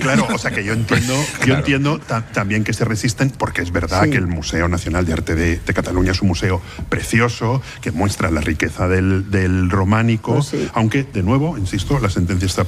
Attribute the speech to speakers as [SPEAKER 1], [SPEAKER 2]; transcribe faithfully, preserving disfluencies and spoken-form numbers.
[SPEAKER 1] claro, o sea que yo entiendo,
[SPEAKER 2] Claro.
[SPEAKER 1] yo entiendo ta también que se resisten, porque es verdad
[SPEAKER 3] Sí.
[SPEAKER 1] que el Museo Nacional de Arte de, de Cataluña es un museo precioso, que muestra la riqueza del, del románico,
[SPEAKER 3] Pues sí.
[SPEAKER 1] aunque, de nuevo, insisto, la sentencia está